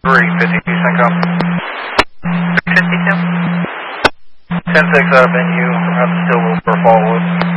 352 Syncom. 352. 10-6 venue from Stillwell for Fallwood.